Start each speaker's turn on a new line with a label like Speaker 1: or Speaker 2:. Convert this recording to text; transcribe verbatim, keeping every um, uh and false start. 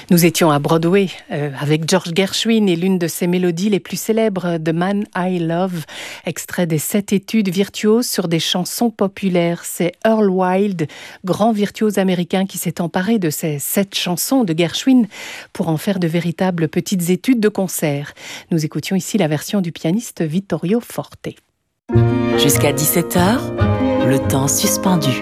Speaker 1: Nous étions à Broadway euh, avec George Gershwin et l'une de ses mélodies les plus célèbres, The Man I Love, extrait des sept études virtuoses sur des chansons populaires. C'est Earl Wild, grand virtuose américain, qui s'est emparé de ces sept chansons de Gershwin pour en faire de véritables petites études de concert. Nous écoutions ici la version du pianiste Vittorio Forte.
Speaker 2: Jusqu'à dix-sept heures, le temps suspendu.